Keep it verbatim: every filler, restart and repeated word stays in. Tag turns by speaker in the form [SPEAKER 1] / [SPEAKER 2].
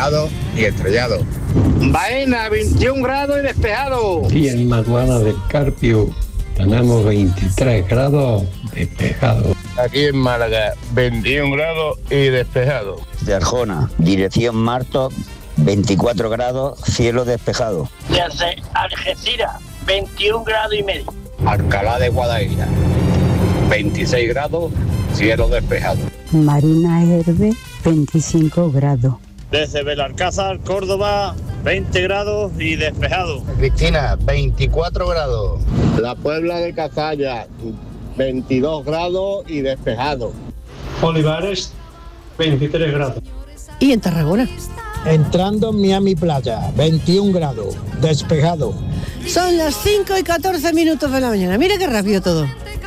[SPEAKER 1] despejado y estrellado.
[SPEAKER 2] Baena, veintiún grados y despejado.
[SPEAKER 3] Y en Maguana del Carpio tenemos veintitrés grados despejado.
[SPEAKER 4] Aquí en Málaga, veintiún grados y despejado.
[SPEAKER 5] De Arjona, dirección Martos, veinticuatro grados, cielo despejado.
[SPEAKER 6] Desde Algeciras, veintiún grados y medio.
[SPEAKER 1] Alcalá de Guadaira, veintiséis grados, cielo despejado.
[SPEAKER 7] Marina Herbe, veinticinco grados.
[SPEAKER 8] Desde Belalcázar, Córdoba, veinte grados y despejado.
[SPEAKER 4] Cristina, veinticuatro grados. La Puebla de Cazalla, veintidós grados y despejado.
[SPEAKER 9] Olivares, veintitrés grados.
[SPEAKER 10] ¿Y en Tarragona?
[SPEAKER 11] Entrando en Miami Playa, veintiún grados, despejado.
[SPEAKER 10] Son las cinco y catorce minutos de la mañana. Mira qué rápido todo.